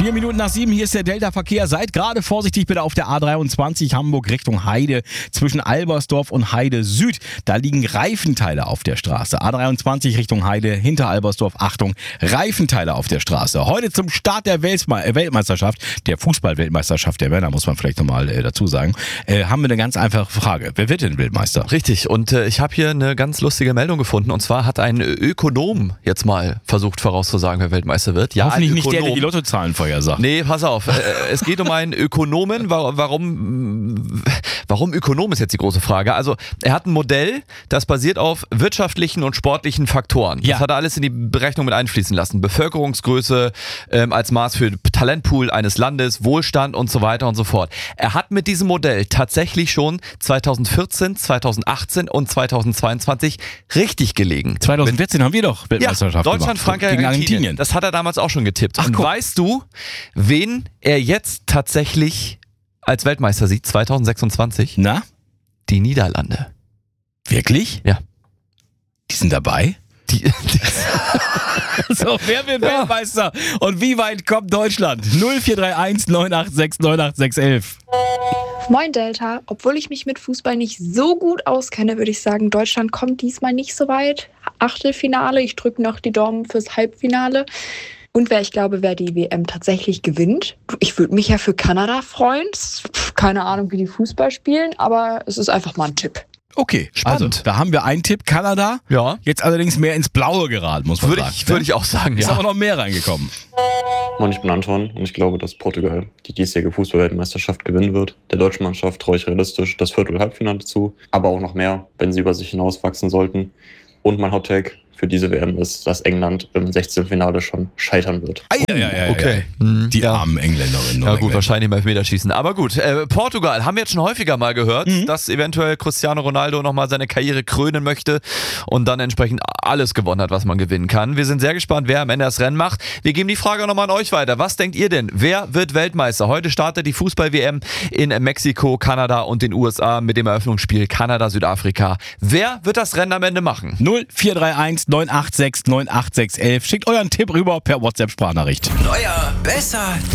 4 Minuten nach 7, hier ist der Delta-Verkehr. Seid gerade vorsichtig bitte auf der A23 Hamburg Richtung Heide zwischen Albersdorf und Heide Süd. Da liegen Reifenteile auf der Straße. A23 Richtung Heide hinter Albersdorf. Achtung, Reifenteile auf der Straße. Heute zum Start der Weltmeisterschaft, der Fußball-Weltmeisterschaft der Männer, muss man vielleicht nochmal dazu sagen, haben wir eine ganz einfache Frage. Wer wird denn Weltmeister? Richtig, und ich habe hier eine ganz lustige Meldung gefunden. Und zwar hat ein Ökonom jetzt mal versucht vorauszusagen, wer Weltmeister wird. Ja, hoffentlich nicht der die Lottozahlen vorhersagt. Nee, pass auf. Es geht um einen Ökonomen. Warum Ökonom ist jetzt die große Frage. Also er hat ein Modell, das basiert auf wirtschaftlichen und sportlichen Faktoren. Ja. Das hat er alles in die Berechnung mit einfließen lassen. Bevölkerungsgröße als Maß für Talentpool eines Landes, Wohlstand und so weiter und so fort. Er hat mit diesem Modell tatsächlich schon 2014, 2018 und 2022 richtig gelegen. 2014 haben wir doch Weltmeisterschaft Deutschland, gemacht. Frankreich, gegen Argentinien. Das hat er damals auch schon getippt. Ach, und guck. weißt du, wen er jetzt tatsächlich als Weltmeister sieht, 2026? Na? Die Niederlande. Wirklich? Ja. Die sind dabei? So, wer wird Weltmeister? Und wie weit kommt Deutschland? 0431 986 98611. Moin Delta, obwohl ich mich mit Fußball nicht so gut auskenne, würde ich sagen, Deutschland kommt diesmal nicht so weit. Achtelfinale, ich drücke noch die Daumen fürs Halbfinale. Und wer die WM tatsächlich gewinnt, ich würde mich ja für Kanada freuen. Keine Ahnung, wie die Fußball spielen, aber es ist einfach mal ein Tipp. Okay, Spannend. Also, da haben wir einen Tipp, Kanada. Ja. Jetzt allerdings mehr ins Blaue geraten, muss man sagen. Würde ich auch sagen, Ist ja. aber noch mehr reingekommen. Moin, ich bin Anton und ich glaube, dass Portugal die diesjährige Fußball-Weltmeisterschaft gewinnen wird. Der deutschen Mannschaft traue ich realistisch das Viertel-Halbfinale zu, aber auch noch mehr, wenn sie über sich hinauswachsen sollten. Und mein Hottake für diese WM ist, dass England im 16. Finale schon scheitern wird. Okay. Die armen Engländerinnen. Ja gut, wahrscheinlich im Elfmeterschießen. Aber gut, Portugal haben wir jetzt schon häufiger mal gehört, dass eventuell Cristiano Ronaldo nochmal seine Karriere krönen möchte und dann entsprechend alles gewonnen hat, was man gewinnen kann. Wir sind sehr gespannt, wer am Ende das Rennen macht. Wir geben die Frage nochmal an euch weiter. Was denkt ihr denn? Wer wird Weltmeister? Heute startet die Fußball-WM in Mexiko, Kanada und den USA mit dem Eröffnungsspiel Kanada-Südafrika. Wer wird das Rennen am Ende machen? 0431 986 98611. Schickt euren Tipp rüber per WhatsApp-Sprachnachricht. Neuer, besser,